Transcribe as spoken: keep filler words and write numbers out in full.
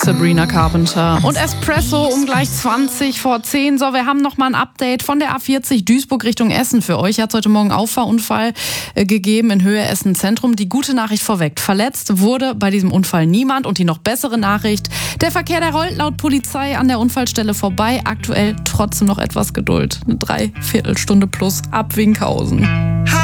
Sabrina Carpenter und Espresso um gleich zwanzig vor zehn. So, wir haben noch mal ein Update von der A vierzig Duisburg Richtung Essen für euch. Hat es heute Morgen einen Auffahrunfall äh, gegeben in Höhe Essen Zentrum. Die gute Nachricht vorweg: Verletzt wurde bei diesem Unfall niemand. Und die noch bessere Nachricht: Der Verkehr, der rollt laut Polizei an der Unfallstelle vorbei. Aktuell trotzdem noch etwas Geduld. Eine Dreiviertelstunde plus ab Winkhausen.